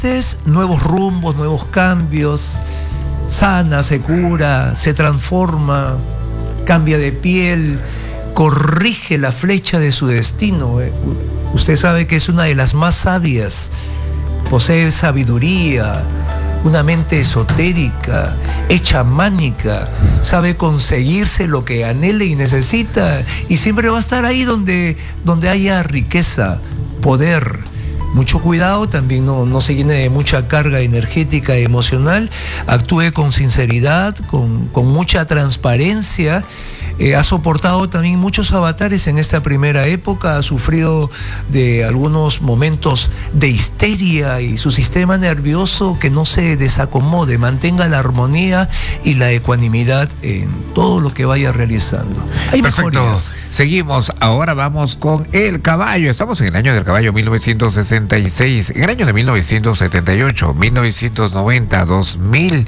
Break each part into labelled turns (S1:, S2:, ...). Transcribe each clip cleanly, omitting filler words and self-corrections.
S1: nuevos rumbos, nuevos cambios, sana, se cura, se transforma, cambia de piel, corrige la flecha de su destino. Usted sabe que es una de las más sabias, posee sabiduría, una mente esotérica, chamánica, sabe conseguirse lo que anhele y necesita, y siempre va a estar ahí donde haya riqueza, poder. Mucho cuidado, también no se llene de mucha carga energética y emocional, actúe con sinceridad, con mucha transparencia. Ha soportado también muchos avatares en esta primera época, ha sufrido de algunos momentos de histeria, y su sistema nervioso que no se desacomode, mantenga la armonía y la ecuanimidad en todo lo que vaya realizando. Hay
S2: perfecto.
S1: mejorías.
S2: Seguimos, ahora vamos con el caballo. Estamos en el año del caballo 1966, en el año de 1978, 1990, 2002,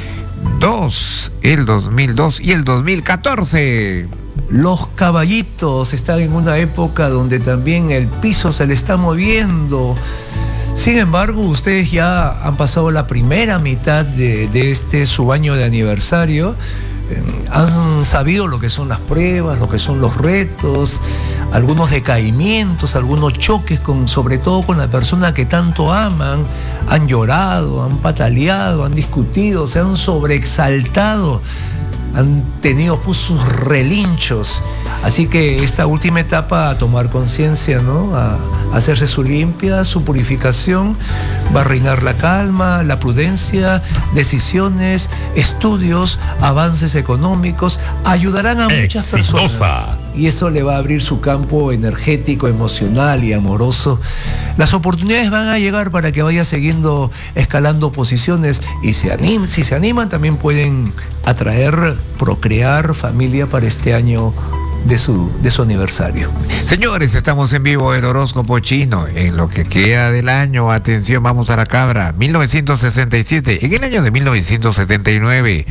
S2: el 2002 y el 2014.
S1: Los caballitos están en una época donde también el piso se le está moviendo. Sin embargo, ustedes ya han pasado la primera mitad de este su año de aniversario. Han sabido lo que son las pruebas, lo que son los retos, algunos decaimientos, algunos choques, sobre todo con la persona que tanto aman. Han llorado, han pataleado, han discutido, se han sobreexaltado, han tenido sus relinchos. Así que esta última etapa, a tomar conciencia, ¿no? A hacerse su limpia, su purificación, va a reinar la calma, la prudencia, decisiones, estudios, avances económicos, ayudarán a muchas personas. Y eso le va a abrir su campo energético, emocional y amoroso. Las oportunidades van a llegar para que vaya siguiendo escalando posiciones, y si se animan también pueden atraer, procrear familia para este año de su aniversario.
S2: Señores, estamos en vivo, el horóscopo chino. En lo que queda del año, atención, vamos a la cabra. 1967, en el año de 1979,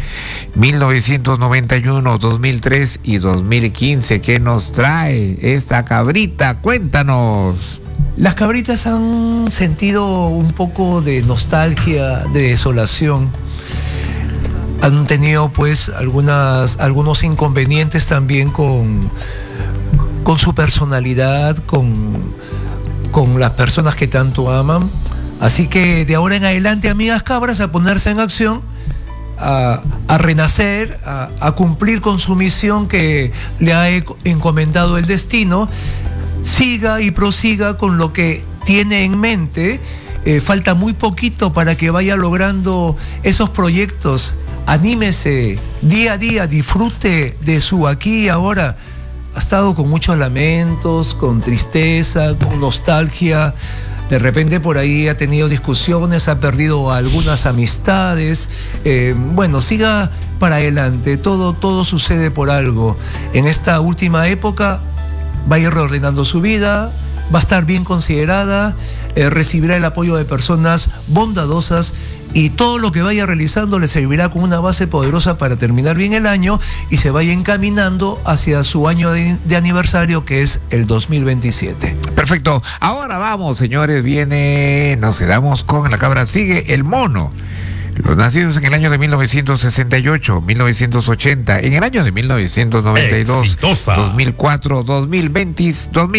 S2: 1991, 2003 y 2015. ¿Qué nos trae esta cabrita? Cuéntanos.
S1: Las cabritas han sentido un poco de nostalgia, de desolación. Han tenido pues algunos inconvenientes también con su personalidad, con las personas que tanto aman. Así que de ahora en adelante, amigas cabras, a ponerse en acción, a renacer, a cumplir con su misión que le ha encomendado el destino. Siga y prosiga con lo que tiene en mente. Falta muy poquito para que vaya logrando esos proyectos. Anímese día a día, disfrute de su aquí y ahora. Ha estado con muchos lamentos, con tristeza, con nostalgia. De repente por ahí ha tenido discusiones, ha perdido algunas amistades. Bueno, siga para adelante, todo sucede por algo. En esta última época va a ir reordenando su vida, va a estar bien considerada, recibirá el apoyo de personas bondadosas, y todo lo que vaya realizando le servirá como una base poderosa para terminar bien el año y se vaya encaminando hacia su año de aniversario, que es el 2027.
S2: Perfecto. Ahora vamos, señores, nos quedamos con la cabra. Sigue el mono. Los nacidos en el año de 1968, 1980, en el año de 1992, exitosa. 2004, 2020,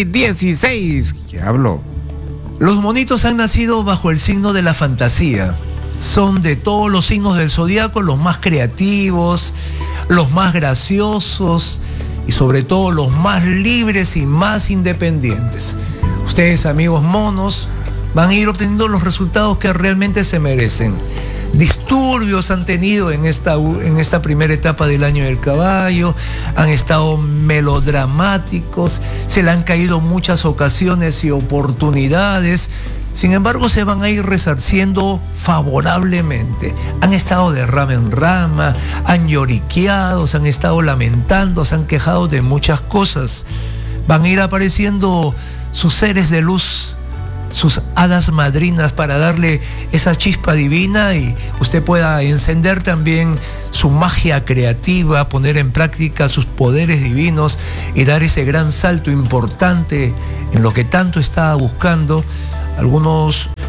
S2: 2016. ¿Qué hablo?
S1: Los monitos han nacido bajo el signo de la fantasía. Son de todos los signos del zodiaco los más creativos, los más graciosos y sobre todo los más libres y más independientes. Ustedes, amigos monos, van a ir obteniendo los resultados que realmente se merecen. Disturbios han tenido en esta primera etapa del año del caballo, han estado melodramáticos, se le han caído muchas ocasiones y oportunidades. Sin embargo, se van a ir resarciendo favorablemente. Han estado de rama en rama, han lloriqueado, se han estado lamentando, se han quejado de muchas cosas. Van a ir apareciendo sus seres de luz, sus hadas madrinas, para darle esa chispa divina y usted pueda encender también su magia creativa, poner en práctica sus poderes divinos y dar ese gran salto importante en lo que tanto estaba buscando. Algunos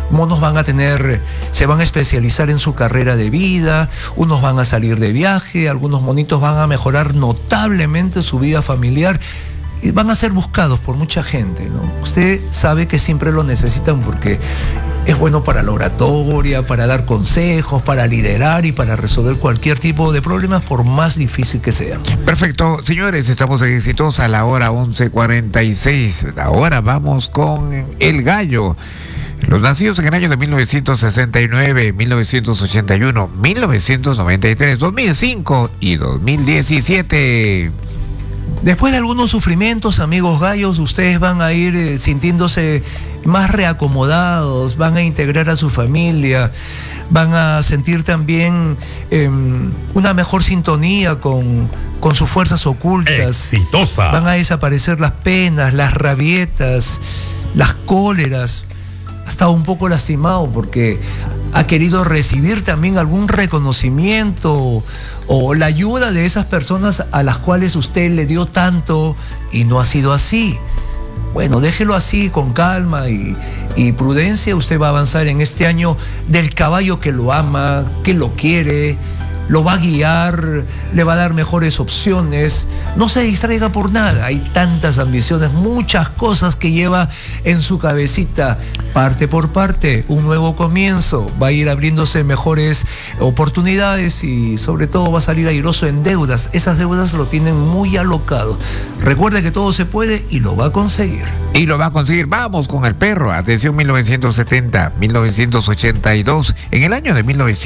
S1: monos se van a especializar en su carrera de vida, unos van a salir de viaje, algunos monitos van a mejorar notablemente su vida familiar y van a ser buscados por mucha gente, ¿no? Usted sabe que siempre lo necesitan porque es bueno para la oratoria, para dar consejos, para liderar y para resolver cualquier tipo de problemas, por más difícil que sean.
S2: Perfecto, señores, estamos en Exitosa a la hora 11:46. Ahora vamos con el gallo. Los nacidos en el año de 1969, 1981, 1993, 2005 y 2017.
S1: Después de algunos sufrimientos, amigos gallos, ustedes van a ir sintiéndose más reacomodados, van a integrar a su familia, van a sentir también una mejor sintonía con sus fuerzas ocultas.
S3: Exitosa.
S1: Van a desaparecer las penas, las rabietas, las cóleras. Ha estado un poco lastimado porque ha querido recibir también algún reconocimiento o la ayuda de esas personas a las cuales usted le dio tanto y no ha sido así. Bueno, déjelo así, con calma y prudencia. Usted va a avanzar en este año del caballo que lo ama, que lo quiere, lo va a guiar, le va a dar mejores opciones. No se distraiga por nada. Hay tantas ambiciones, muchas cosas que lleva en su cabecita. Parte por parte, un nuevo comienzo. Va a ir abriéndose mejores oportunidades y sobre todo va a salir airoso en deudas. Esas deudas lo tienen muy alocado. Recuerde que todo se puede y lo va a conseguir.
S2: Y lo va a conseguir. Vamos con el perro. Atención, 1970, 1982, en el año de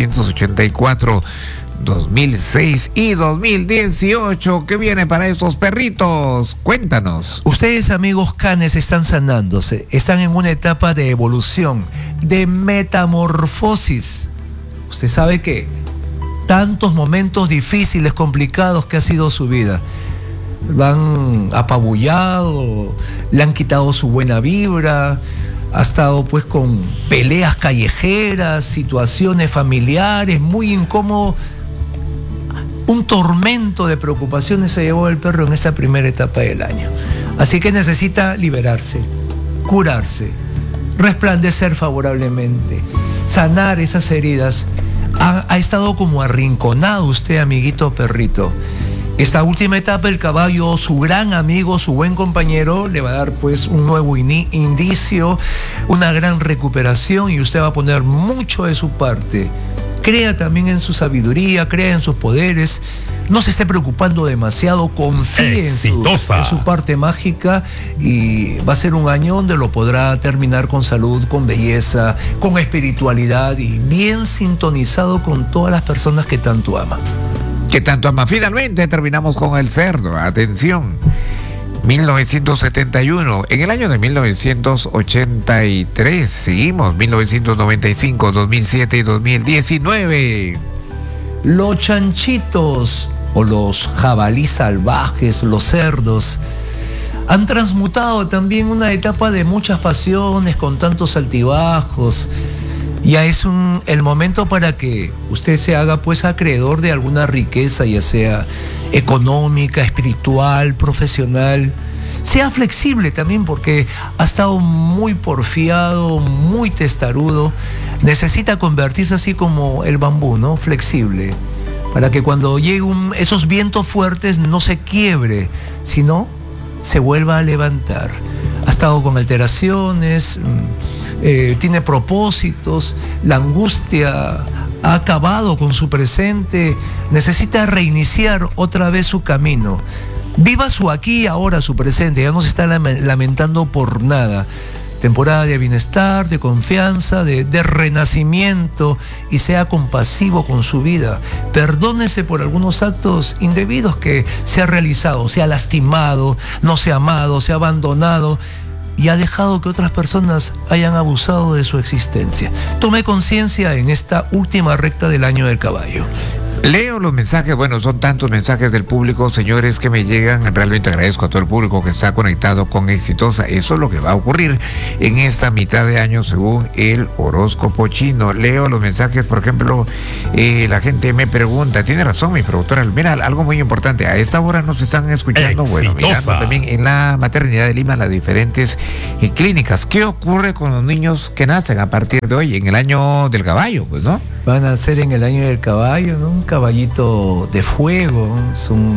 S2: 1984, 2006 y 2018. ¿Qué viene para estos perritos? Cuéntanos.
S1: Ustedes, amigos canes, están sanándose. Están en una etapa de evolución, de metamorfosis. Usted sabe que tantos momentos difíciles, complicados que ha sido su vida, lo han apabullado, le han quitado su buena vibra, ha estado pues con peleas callejeras, situaciones familiares, muy incómodo. Un tormento de preocupaciones se llevó el perro en esta primera etapa del año. Así que necesita liberarse, curarse, resplandecer favorablemente, sanar esas heridas. Ha estado como arrinconado usted, amiguito perrito. Esta última etapa, el caballo, su gran amigo, su buen compañero, le va a dar pues un nuevo indicio, una gran recuperación, y usted va a poner mucho de su parte. Crea también en su sabiduría, crea en sus poderes, no se esté preocupando demasiado, confíe en su parte mágica, y va a ser un año donde lo podrá terminar con salud, con belleza, con espiritualidad y bien sintonizado con todas las personas que tanto ama.
S2: Que tanto ama. Finalmente terminamos con el cerdo. Atención. 1971, en el año de 1983, seguimos, 1995, 2007 y 2019.
S1: Los chanchitos o los jabalíes salvajes, los cerdos, han transmutado también una etapa de muchas pasiones con tantos altibajos. Ya es el momento para que usted se haga pues acreedor de alguna riqueza, ya sea económica, espiritual, profesional. Sea flexible también, porque ha estado muy porfiado, muy testarudo. Necesita convertirse así como el bambú, ¿no? Flexible, para que cuando lleguen esos vientos fuertes no se quiebre, sino se vuelva a levantar. Ha estado con alteraciones, tiene propósitos, la angustia ha acabado con su presente, necesita reiniciar otra vez su camino. Viva su aquí y ahora, su presente, ya no se está lamentando por nada. Temporada de bienestar, de confianza, de renacimiento, y sea compasivo con su vida. Perdónese por algunos actos indebidos que se ha realizado, se ha lastimado, no se ha amado, se ha abandonado y ha dejado que otras personas hayan abusado de su existencia. Tome conciencia en esta última recta del año del caballo.
S2: Leo los mensajes, bueno, son tantos mensajes del público, señores, que me llegan. Realmente agradezco a todo el público que está conectado con Exitosa. Eso es lo que va a ocurrir en esta mitad de año según el horóscopo chino. Leo los mensajes, por ejemplo, la gente me pregunta, tiene razón mi productora, mira, algo muy importante, a esta hora nos están escuchando, bueno, mirando también en la maternidad de Lima las diferentes clínicas. ¿Qué ocurre con los niños que nacen a partir de hoy, en el año del caballo, pues, no?
S1: Van a ser en el año del caballo, ¿no? Un caballito de fuego, ¿no?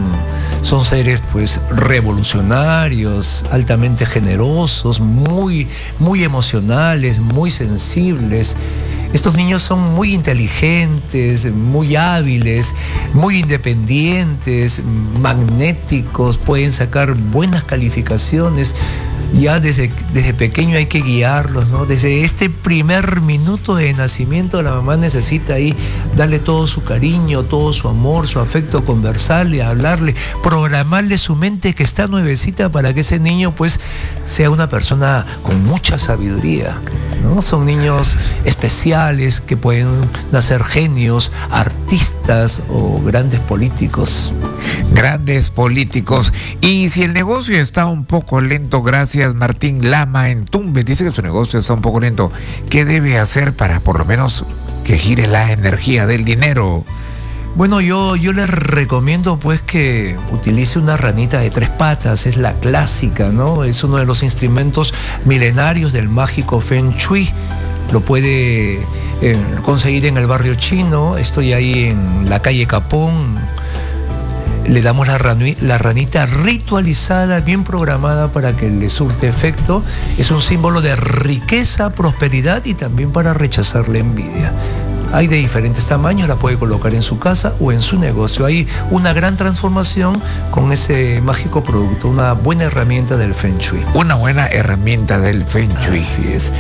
S1: Son seres pues revolucionarios, altamente generosos, muy emocionales, muy sensibles. Estos niños son muy inteligentes, muy hábiles, muy independientes, magnéticos, pueden sacar buenas calificaciones. Ya desde pequeño hay que guiarlos, ¿no? Desde este primer minuto de nacimiento la mamá necesita ahí darle todo su cariño, todo su amor, su afecto, conversarle, hablarle, programarle su mente que está nuevecita para que ese niño pues sea una persona con mucha sabiduría, ¿no? Son niños especiales que pueden nacer genios, artistas o grandes políticos.
S2: Grandes políticos. Y si el negocio está un poco lento, gracias Martín Lama en Tumbes, dice que su negocio está un poco lento, ¿qué debe hacer para por lo menos que gire la energía del dinero?
S1: Bueno, yo les recomiendo pues que utilice una ranita de 3 patas, es la clásica, ¿no? Es uno de los instrumentos milenarios del mágico Feng Shui. Lo puede conseguir en el barrio chino, estoy ahí en la calle Capón. Le damos la ranita ritualizada, bien programada para que le surte efecto. Es un símbolo de riqueza, prosperidad y también para rechazar la envidia. Hay de diferentes tamaños, la puede colocar en su casa o en su negocio. Hay una gran transformación con ese mágico producto, una buena herramienta del Feng Shui.
S2: Una buena herramienta del Feng Shui.
S1: Así es.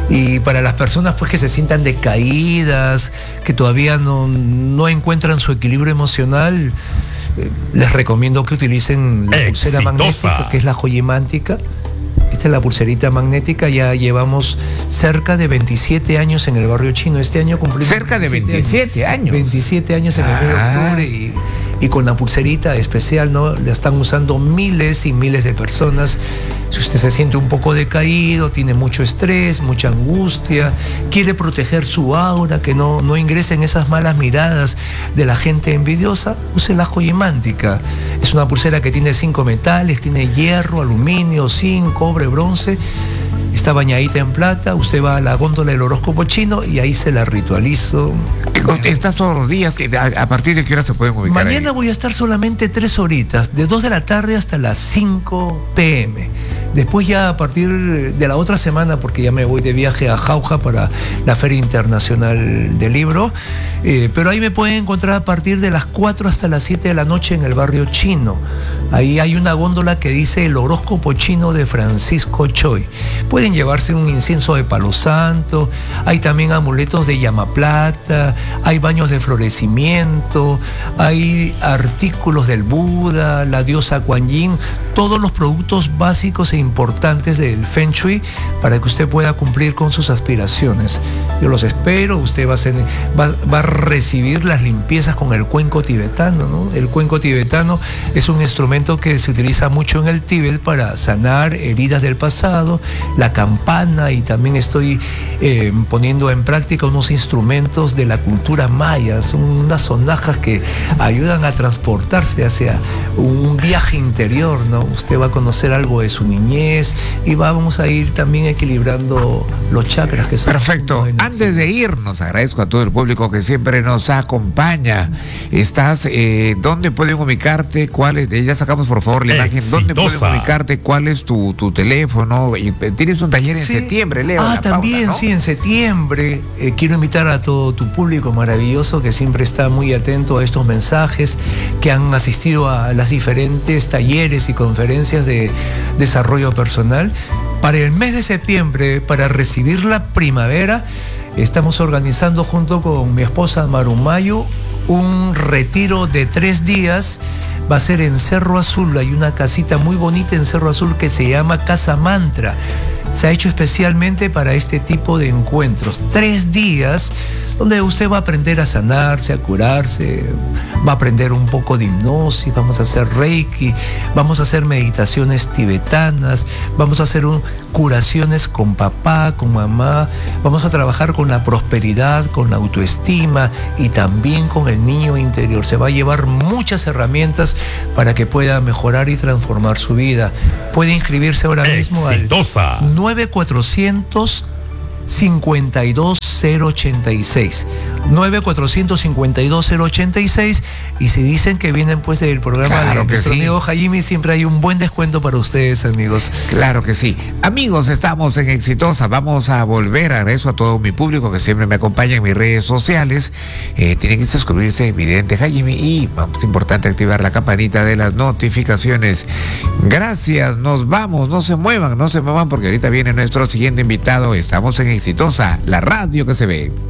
S1: Y para las personas pues que se sientan decaídas, que todavía no encuentran su equilibrio emocional, les recomiendo que utilicen la pulsera magnética, que es la joyimántica. Esta es la pulserita magnética, ya llevamos cerca de 27 años en el barrio chino. Este año cumplimos...
S2: Cerca de 27 años.
S1: 27 años en el mes de octubre y con la pulserita especial, ¿no? La están usando miles y miles de personas. Si usted se siente un poco decaído, tiene mucho estrés, mucha angustia, quiere proteger su aura, que no ingresen esas malas miradas de la gente envidiosa, use la joyimántica. Es una pulsera que tiene 5 metales, tiene hierro, aluminio, zinc, cobre, bronce. Está bañadita en plata, usted va a la góndola del horóscopo chino y ahí se la ritualizo.
S2: ¿Estás todos los días? ¿A partir de qué hora se pueden ubicar?
S1: Mañana voy a estar solamente 3 horitas, de 2 de la tarde hasta las 5 p.m. Después ya a partir de la otra semana, porque ya me voy de viaje a Jauja para la Feria Internacional del Libro, pero ahí me pueden encontrar a partir de las 4 hasta las 7 de la noche en el barrio chino. Ahí hay una góndola que dice el horóscopo chino de Francisco Choi. Pueden llevarse un incienso de palo santo, hay también amuletos de llamaplata, hay baños de florecimiento, hay artículos del Buda, la diosa Kuan Yin, todos los productos básicos e importantes del Feng Shui para que usted pueda cumplir con sus aspiraciones. Yo los espero, usted va a recibir las limpiezas con el cuenco tibetano, ¿no? El cuenco tibetano es un instrumento que se utiliza mucho en el Tíbet para sanar heridas del pasado, la campana, y también estoy poniendo en práctica unos instrumentos de la cultura maya. Son unas sonajas que ayudan a transportarse hacia un viaje interior, ¿no? Usted va a conocer algo de su niñez y vamos a ir también equilibrando los chakras que son...
S2: Perfecto. Antes de irnos, agradezco a todo el público que siempre nos acompaña. ¿Dónde pueden ubicarte? Ya sacamos por favor la imagen. ¿Dónde pueden ubicarte? ¿Cuál es tu teléfono? Y tienes un taller en septiembre, Leo.
S1: También, Paula, ¿no? Sí, en septiembre. Quiero invitar a todo tu público maravilloso que siempre está muy atento a estos mensajes, que han asistido a las diferentes talleres y conferencias de desarrollo personal. Para el mes de septiembre, para recibir la primavera, estamos organizando junto con mi esposa Marumayo un retiro de 3 días. Va a ser en Cerro Azul. Hay una casita muy bonita en Cerro Azul que se llama Casa Mantra. Se ha hecho especialmente para este tipo de encuentros. 3 días donde usted va a aprender a sanarse, a curarse, va a aprender un poco de hipnosis, vamos a hacer reiki, vamos a hacer meditaciones tibetanas, vamos a hacer curaciones con papá, con mamá, vamos a trabajar con la prosperidad, con la autoestima y también con el niño interior. Se va a llevar muchas herramientas para que pueda mejorar y transformar su vida. Puede inscribirse ahora mismo
S3: Exitosa.
S1: al 9400 52086 9400-52086, y si dicen que vienen pues del programa
S2: Claro
S1: de
S2: que
S1: nuestro
S2: sí.
S1: amigo Jaime, siempre hay un buen descuento para ustedes, amigos.
S2: Claro que sí. Amigos, estamos en Exitosa. Vamos a volver. Agradezco a todo mi público que siempre me acompaña en mis redes sociales. Tienen que suscribirse, evidente, Jaime, y es importante activar la campanita de las notificaciones. Gracias, nos vamos. No se muevan porque ahorita viene nuestro siguiente invitado. Estamos en Exitosa, la radio que se ve.